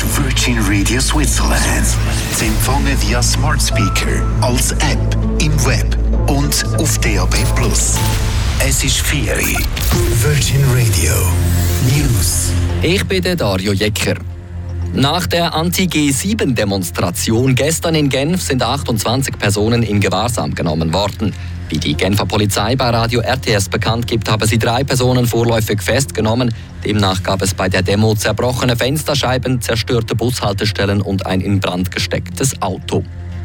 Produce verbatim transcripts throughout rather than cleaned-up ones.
ist Virgin Radio Switzerland. Sie empfangen via Smart Speaker, als App, im Web und auf D A B plus. Es ist vier Uhr. Virgin Radio News. Ich bin der Dario Jecker. Nach der Anti-G sieben Demonstration gestern in Genf sind achtundzwanzig Personen in Gewahrsam genommen worden. Wie die Genfer Polizei bei Radio R T S bekannt gibt, haben sie drei Personen vorläufig festgenommen. Demnach gab es bei der Demo zerbrochene Fensterscheiben, zerstörte Bushaltestellen und ein in Brand gestecktes Auto.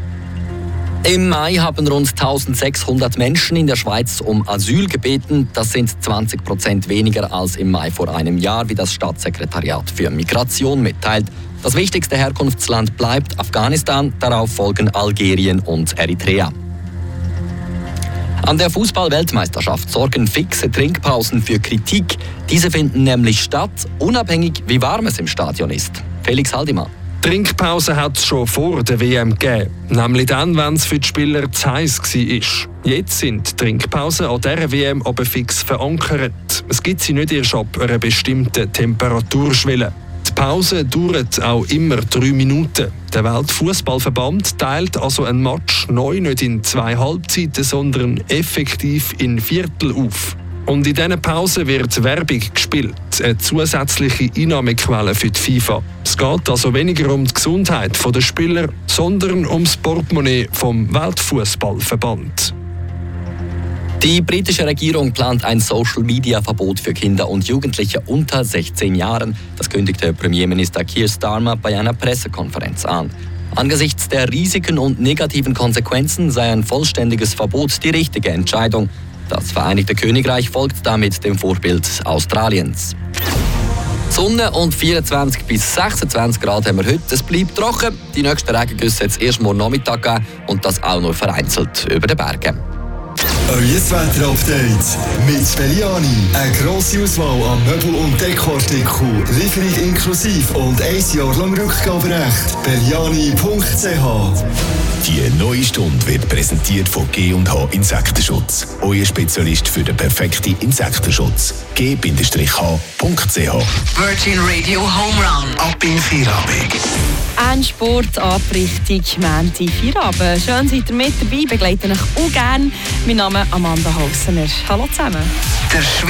Im Mai haben rund eintausendsechshundert Menschen in der Schweiz um Asyl gebeten. Das sind zwanzig Prozent weniger als im Mai vor einem Jahr, wie das Staatssekretariat für Migration mitteilt. Das wichtigste Herkunftsland bleibt Afghanistan, darauf folgen Algerien und Eritrea. An der Fußball-Weltmeisterschaft sorgen fixe Trinkpausen für Kritik. Diese finden nämlich statt, unabhängig wie warm es im Stadion ist. Felix Haldimann. Trinkpause hat es schon vor der W M gegeben, nämlich dann, wenn es für die Spieler zu heiß war. Jetzt sind die Trinkpausen an dieser W M aber fix verankert. Es gibt sie nicht erst ab einer bestimmten Temperaturschwelle. Die Pause dauert auch immer drei Minuten. Der Weltfußballverband teilt also ein Match neu nicht in zwei Halbzeiten, sondern effektiv in Viertel auf. Und in diesen Pausen wird Werbung gespielt, eine zusätzliche Einnahmequelle für die FIFA. Es geht also weniger um die Gesundheit der Spieler, sondern um das Portemonnaie vom Weltfußballverband. Die britische Regierung plant ein Social-Media-Verbot für Kinder und Jugendliche unter sechzehn Jahren. Das kündigte Premierminister Keir Starmer bei einer Pressekonferenz an. Angesichts der Risiken und negativen Konsequenzen sei ein vollständiges Verbot die richtige Entscheidung. Das Vereinigte Königreich folgt damit dem Vorbild Australiens. Sonne und vierundzwanzig bis sechsundzwanzig Grad haben wir heute. Es bleibt trocken. Die nächsten Regengüsse wird es erst morgen Nachmittag geben und das auch nur vereinzelt über den Bergen. Euer Wetter-Update mit Belliani. Eine grosse Auswahl an Möbel- und Dekoartikeln. Lieferung inklusive und ein Jahr lang Rückgaberecht. Belliani punkt c h. Die neue Stunde wird präsentiert von G und H Insektenschutz. Euer Spezialist für den perfekten Insektenschutz. G H punkt c h. Virgin Radio Home Run. Ab in Feierabend. Endsport, Abrichtung, Mänti, Feierabend. Schön seid ihr mit dabei, begleiten euch auch gerne. Mein Name ist Amanda Hausener. Hallo zusammen. Der